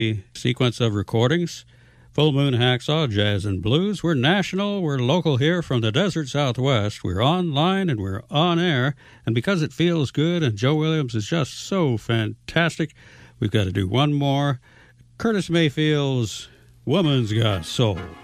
sequence of recordings. Full Moon Hacksaw, Jazz and Blues. We're national, we're local here from the desert Southwest. We're online and we're on air. And because it feels good and Joe Williams is just so fantastic, we've got to do one more. Curtis Mayfield's Woman's Got Soul.